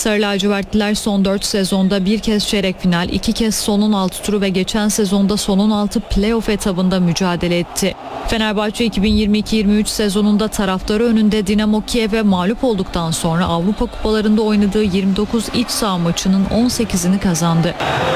Sarı lacivertliler son 4 sezonda bir kez çeyrek final, 2 kez son 16 turu ve geçen sezonda son 16 playoff etabında mücadele etti. Fenerbahçe 2022-23 sezonunda taraftarı önünde Dinamo Kiev'e mağlup olduktan sonra Avrupa kupalarında oynadığı 29 iç saha maçının 18'ini kazandı.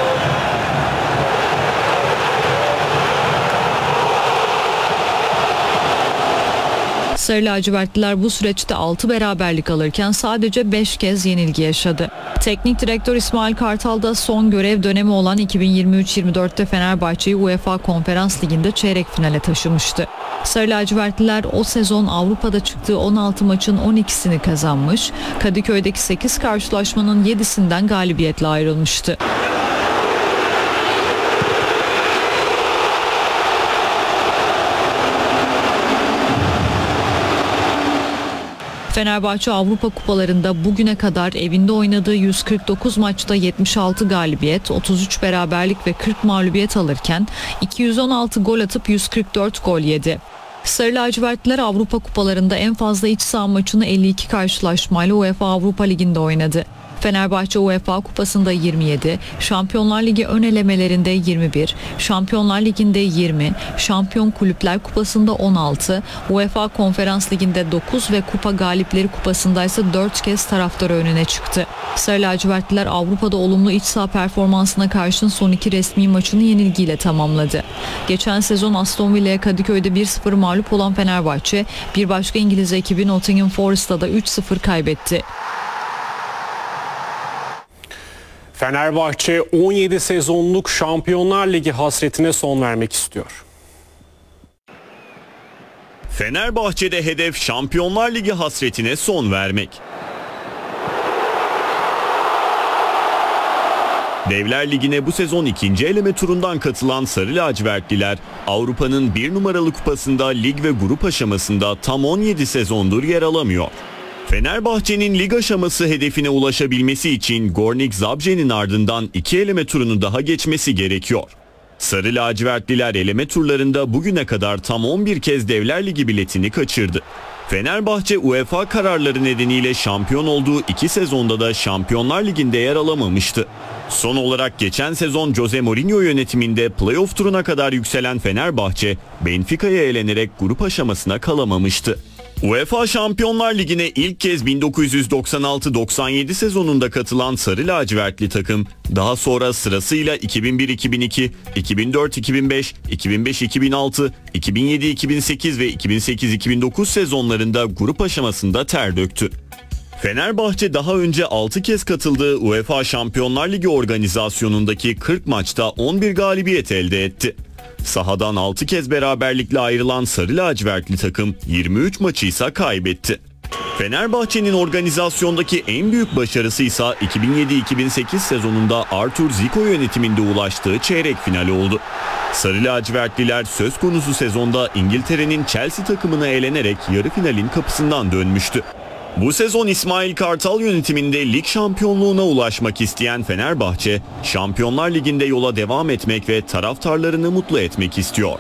Sarı lacivertliler bu süreçte 6 beraberlik alırken sadece 5 kez yenilgi yaşadı. Teknik direktör İsmail Kartal da son görev dönemi olan 2023-24'te Fenerbahçe'yi UEFA Konferans Ligi'nde çeyrek finale taşımıştı. Sarı lacivertliler o sezon Avrupa'da çıktığı 16 maçın 12'sini kazanmış, Kadıköy'deki 8 karşılaşmanın 7'sinden galibiyetle ayrılmıştı. Fenerbahçe Avrupa kupalarında bugüne kadar evinde oynadığı 149 maçta 76 galibiyet, 33 beraberlik ve 40 mağlubiyet alırken 216 gol atıp 144 gol yedi. Sarı lacivertliler Avrupa kupalarında en fazla iç saha maçını 52 karşılaşmayla UEFA Avrupa Ligi'nde oynadı. Fenerbahçe UEFA Kupası'nda 27, Şampiyonlar Ligi ön elemelerinde 21, Şampiyonlar Ligi'nde 20, Şampiyon Kulüpler Kupası'nda 16, UEFA Konferans Ligi'nde 9 ve Kupa Galipleri Kupası'nda ise 4 kez taraftarı önüne çıktı. Sarı lacivertliler Avrupa'da olumlu iç saha performansına karşın son 2 resmi maçını yenilgiyle tamamladı. Geçen sezon Aston Villa'ya Kadıköy'de 1-0 mağlup olan Fenerbahçe, bir başka İngiliz ekibi Nottingham Forest'ta da 3-0 kaybetti. Fenerbahçe 17 sezonluk Şampiyonlar Ligi hasretine son vermek istiyor. Fenerbahçe'de hedef Şampiyonlar Ligi hasretine son vermek. Devler Ligi'ne bu sezon ikinci eleme turundan katılan Sarı lacivertliler Avrupa'nın bir numaralı kupasında lig ve grup aşamasında tam 17 sezondur yer alamıyor. Fenerbahçe'nin lig aşaması hedefine ulaşabilmesi için Gornik Zabrze'nin ardından 2 eleme turunu daha geçmesi gerekiyor. Sarı lacivertliler eleme turlarında bugüne kadar tam 11 kez Devler Ligi biletini kaçırdı. Fenerbahçe UEFA kararları nedeniyle şampiyon olduğu 2 sezonda da Şampiyonlar Ligi'nde yer alamamıştı. Son olarak geçen sezon Jose Mourinho yönetiminde playoff turuna kadar yükselen Fenerbahçe, Benfica'ya elenerek grup aşamasına kalamamıştı. UEFA Şampiyonlar Ligi'ne ilk kez 1996-97 sezonunda katılan Sarı lacivertli takım, daha sonra sırasıyla 2001-2002, 2004-2005, 2005-2006, 2007-2008 ve 2008-2009 sezonlarında grup aşamasında ter döktü. Fenerbahçe daha önce 6 kez katıldığı UEFA Şampiyonlar Ligi organizasyonundaki 40 maçta 11 galibiyet elde etti. Sahadan 6 kez beraberlikle ayrılan Sarı lacivertli takım 23 maçı ise kaybetti. Fenerbahçe'nin organizasyondaki en büyük başarısı ise 2007-2008 sezonunda Artur Zico yönetiminde ulaştığı çeyrek final oldu. Sarı lacivertliler söz konusu sezonda İngiltere'nin Chelsea takımına elenerek yarı finalin kapısından dönmüştü. Bu sezon İsmail Kartal yönetiminde lig şampiyonluğuna ulaşmak isteyen Fenerbahçe, Şampiyonlar Ligi'nde yola devam etmek ve taraftarlarını mutlu etmek istiyor.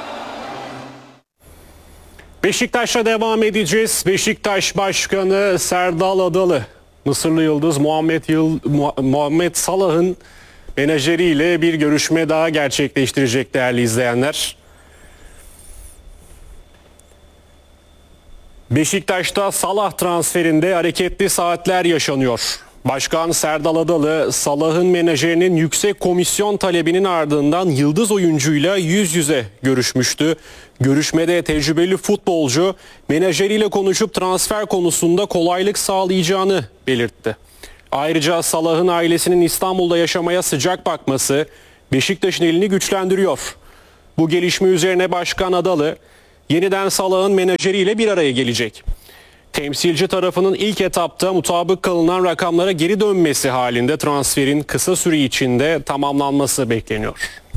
Beşiktaş'la devam edeceğiz. Beşiktaş Başkanı Serdal Adalı, Mısırlı yıldız Muhammed Salah'ın menajeriyle bir görüşme daha gerçekleştirecek değerli izleyenler. Beşiktaş'ta Salah transferinde hareketli saatler yaşanıyor. Başkan Serdal Adalı, Salah'ın menajerinin yüksek komisyon talebinin ardından yıldız oyuncuyla yüz yüze görüşmüştü. Görüşmede tecrübeli futbolcu menajeriyle konuşup transfer konusunda kolaylık sağlayacağını belirtti. Ayrıca Salah'ın ailesinin İstanbul'da yaşamaya sıcak bakması Beşiktaş'ın elini güçlendiriyor. Bu gelişme üzerine Başkan Adalı, yeniden Salah'ın menajeriyle bir araya gelecek. Temsilci tarafının ilk etapta mutabık kalınan rakamlara geri dönmesi halinde transferin kısa süre içinde tamamlanması bekleniyor.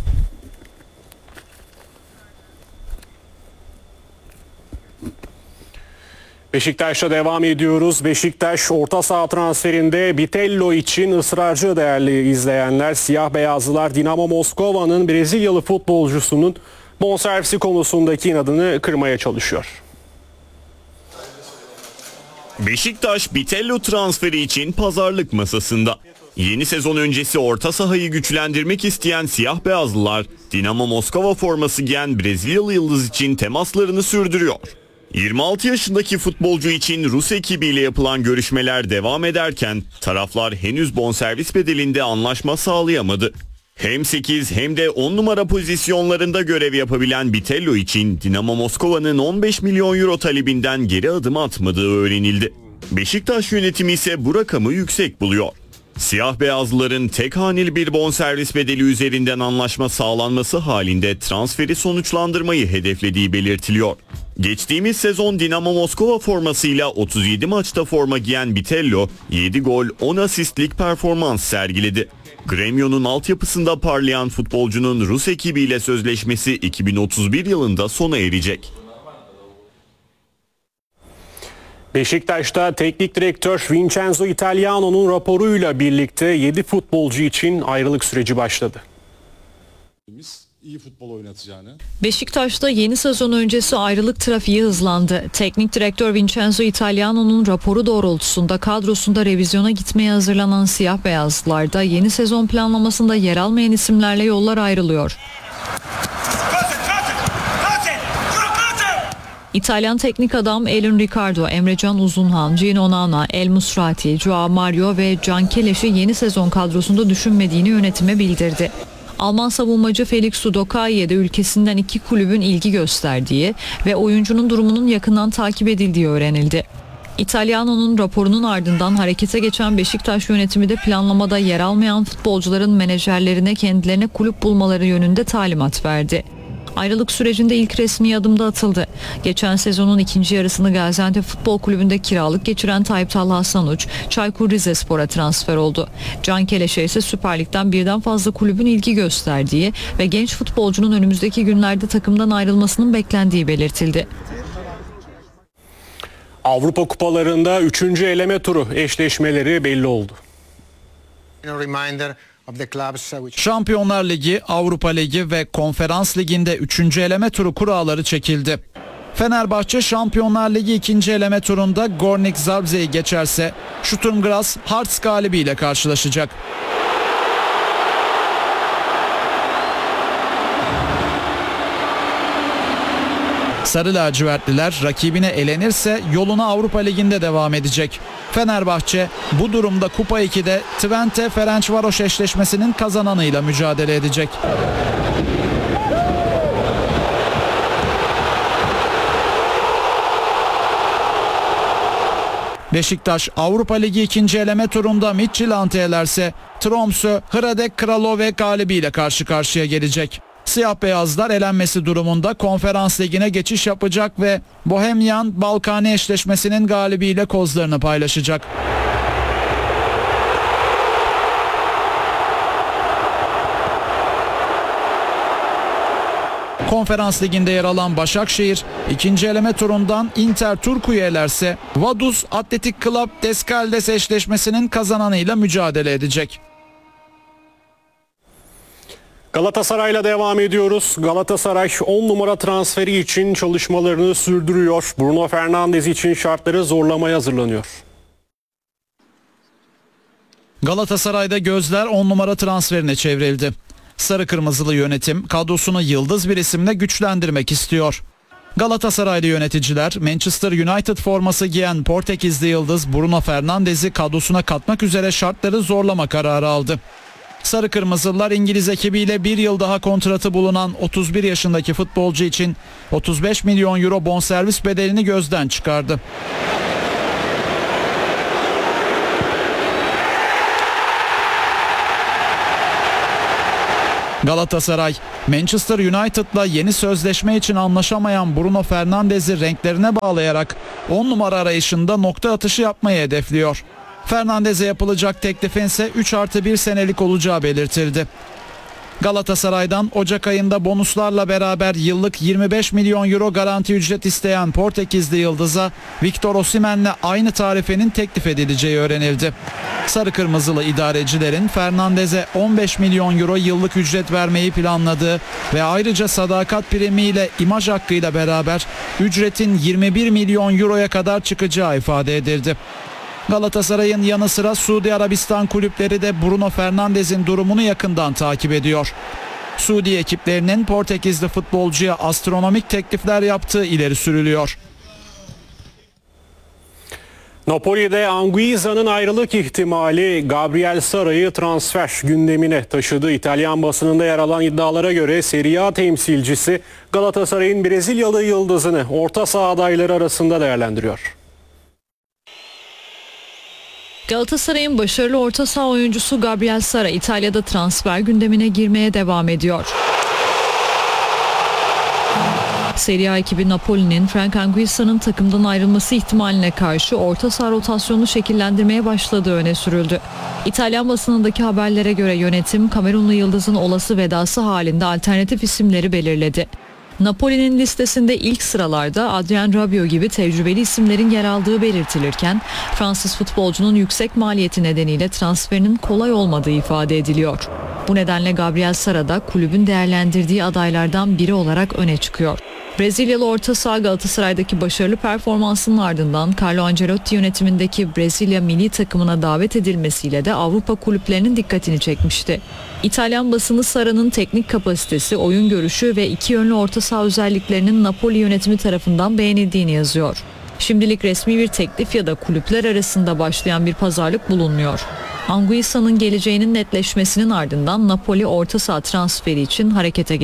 Beşiktaş'ta devam ediyoruz. Beşiktaş orta saha transferinde Bitello için ısrarcı değerli izleyenler. Siyah beyazlılar Dinamo Moskova'nın Brezilyalı futbolcusunun bonservisi konusundaki inadını kırmaya çalışıyor. Beşiktaş Bitello transferi için pazarlık masasında. Yeni sezon öncesi orta sahayı güçlendirmek isteyen siyah beyazlılar Dinamo Moskova forması giyen Brezilyalı yıldız için temaslarını sürdürüyor. 26 yaşındaki futbolcu için Rus ekibiyle yapılan görüşmeler devam ederken taraflar henüz bonservis bedelinde anlaşma sağlayamadı. Hem 8 hem de 10 numara pozisyonlarında görev yapabilen Bitello için Dinamo Moskova'nın 15 milyon euro talebinden geri adım atmadığı öğrenildi. Beşiktaş yönetimi ise bu rakamı yüksek buluyor. Siyah beyazlıların tek haneli bir bonservis bedeli üzerinden anlaşma sağlanması halinde transferi sonuçlandırmayı hedeflediği belirtiliyor. Geçtiğimiz sezon Dinamo Moskova formasıyla 37 maçta forma giyen Bitello 7 gol 10 asistlik performans sergiledi. Gremio'nun altyapısında parlayan futbolcunun Rus ekibiyle sözleşmesi 2031 yılında sona erecek. Beşiktaş'ta teknik direktör Vincenzo Italiano'nun raporuyla birlikte 7 futbolcu için ayrılık süreci başladı. İyi futbol oynatacağını. Beşiktaş'ta yeni sezon öncesi ayrılık trafiği hızlandı. Teknik direktör Vincenzo Italiano'nun raporu doğrultusunda kadrosunda revizyona gitmeye hazırlanan siyah beyazlılarda yeni sezon planlamasında yer almayan isimlerle yollar ayrılıyor. İtalyan teknik adam Elin Ricardo, Emrecan Uzunhan, Gino Nana, El Musrati, Joao Mario ve Can Keleş'i yeni sezon kadrosunda düşünmediğini yönetime bildirdi. Alman savunmacı Felix Sudokai'ye de ülkesinden 2 kulübün ilgi gösterdiği ve oyuncunun durumunun yakından takip edildiği öğrenildi. İtalyano'nun raporunun ardından harekete geçen Beşiktaş yönetimi de planlamada yer almayan futbolcuların menajerlerine kendilerine kulüp bulmaları yönünde talimat verdi. Ayrılık sürecinde ilk resmi adımda atıldı. Geçen sezonun ikinci yarısını Gaziantep Futbol Kulübü'nde kiralık geçiren Tayyip Talha Sanuç, Çaykur Rizespor'a transfer oldu. Can Keleş'e ise Süper Lig'den birden fazla kulübün ilgi gösterdiği ve genç futbolcunun önümüzdeki günlerde takımdan ayrılmasının beklendiği belirtildi. Avrupa Kupalarında 3. eleme turu eşleşmeleri belli oldu. Şampiyonlar Ligi, Avrupa Ligi ve Konferans Ligi'nde 3. eleme turu kuralları çekildi. Fenerbahçe Şampiyonlar Ligi 2. eleme turunda Gornik Zabrze'yi geçerse Sturm Graz Hearts galibiyle karşılaşacak. Sarı lacivertliler rakibine elenirse yoluna Avrupa Ligi'nde devam edecek. Fenerbahçe bu durumda Kupa 2'de Twente Ferencvaros eşleşmesinin kazananıyla mücadele edecek. Beşiktaş Avrupa Ligi 2. eleme turunda Midtjylland'ı elerse Tromsø Hradec Kralove galibiyle karşı karşıya gelecek. Siyah beyazlar elenmesi durumunda Konferans Ligi'ne geçiş yapacak ve Bohemian Balkani eşleşmesinin galibiyle kozlarını paylaşacak. Konferans Ligi'nde yer alan Başakşehir 2. eleme turundan Inter Turku'yu elerse Vaduz Atletik Club Descaldes eşleşmesinin kazananıyla mücadele edecek. Galatasaray'la devam ediyoruz. Galatasaray 10 numara transferi için çalışmalarını sürdürüyor. Bruno Fernandes için şartları zorlamaya hazırlanıyor. Galatasaray'da gözler 10 numara transferine çevrildi. Sarı Kırmızılı yönetim kadrosunu yıldız bir isimle güçlendirmek istiyor. Galatasaraylı yöneticiler Manchester United forması giyen Portekizli yıldız Bruno Fernandes'i kadrosuna katmak üzere şartları zorlama kararı aldı. Sarı Kırmızılılar İngiliz ekibiyle bir yıl daha kontratı bulunan 31 yaşındaki futbolcu için 35 milyon euro bonservis bedelini gözden çıkardı. Galatasaray, Manchester United'la yeni sözleşme için anlaşamayan Bruno Fernandes'i renklerine bağlayarak 10 numara arayışında nokta atışı yapmayı hedefliyor. Fernandes'e yapılacak teklifin ise 3+1 senelik olacağı belirtildi. Galatasaray'dan Ocak ayında bonuslarla beraber yıllık 25 milyon euro garanti ücret isteyen Portekizli yıldıza Victor Osimhen'le aynı tarifenin teklif edileceği öğrenildi. Sarı kırmızılı idarecilerin Fernandez'e 15 milyon euro yıllık ücret vermeyi planladığı ve ayrıca sadakat primiyle imaj hakkıyla beraber ücretin 21 milyon euroya kadar çıkacağı ifade edildi. Galatasaray'ın yanı sıra Suudi Arabistan kulüpleri de Bruno Fernandes'in durumunu yakından takip ediyor. Suudi ekiplerinin Portekizli futbolcuya astronomik teklifler yaptığı ileri sürülüyor. Napoli'de Anguissa'nın ayrılık ihtimali Gabriel Sara'yı transfer gündemine taşıdı. İtalyan basınında yer alan iddialara göre Serie A temsilcisi Galatasaray'ın Brezilyalı yıldızını orta saha adayları arasında değerlendiriyor. Galatasaray'ın başarılı orta saha oyuncusu Gabriel Sara İtalya'da transfer gündemine girmeye devam ediyor. Serie A ekibi Napoli'nin Frank Anguissa'nın takımdan ayrılması ihtimaline karşı orta saha rotasyonunu şekillendirmeye başladığı öne sürüldü. İtalyan basınındaki haberlere göre yönetim Kamerunlu yıldızın olası vedası halinde alternatif isimleri belirledi. Napoli'nin listesinde ilk sıralarda Adrien Rabiot gibi tecrübeli isimlerin yer aldığı belirtilirken Fransız futbolcunun yüksek maliyeti nedeniyle transferinin kolay olmadığı ifade ediliyor. Bu nedenle Gabriel Sara da kulübün değerlendirdiği adaylardan biri olarak öne çıkıyor. Brezilyalı orta saha Galatasaray'daki başarılı performansının ardından Carlo Ancelotti yönetimindeki Brezilya milli takımına davet edilmesiyle de Avrupa kulüplerinin dikkatini çekmişti. İtalyan basını Sara'nın teknik kapasitesi, oyun görüşü ve iki yönlü orta saha özelliklerinin Napoli yönetimi tarafından beğenildiğini yazıyor. Şimdilik resmi bir teklif ya da kulüpler arasında başlayan bir pazarlık bulunmuyor. Anguissa'nın geleceğinin netleşmesinin ardından Napoli orta saha transferi için harekete geçti.